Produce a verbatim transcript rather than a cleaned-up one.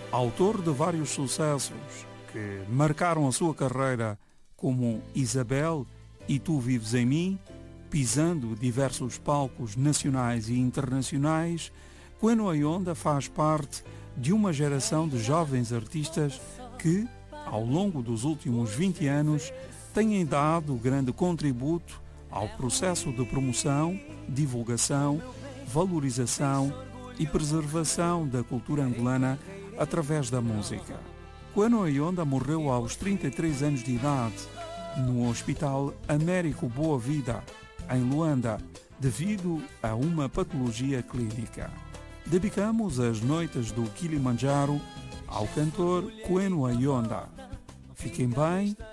Autor de vários sucessos que marcaram a sua carreira, como Isabel e Tu Vives em Mim, pisando diversos palcos nacionais e internacionais, Queno Ayonda faz parte de uma geração de jovens artistas que, ao longo dos últimos vinte anos, têm dado grande contributo ao processo de promoção, divulgação, valorização e preservação da cultura angolana através da música. Queno Ayonda morreu aos trinta e três anos de idade no Hospital Américo Boa Vida, em Luanda, devido a uma patologia clínica. Dedicamos as noites do Kilimanjaro ao cantor Queno Ayonda. Fiquem bem